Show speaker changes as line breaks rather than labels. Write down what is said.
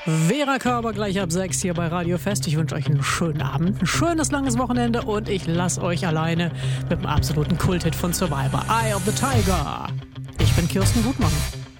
Vera Körber gleich ab 6 hier bei Radio Fest. Ich wünsche euch einen schönen Abend, ein schönes langes Wochenende und ich lasse euch alleine mit dem absoluten Kulthit von Survivor, Eye of the Tiger. Ich bin Kirsten Gutmann.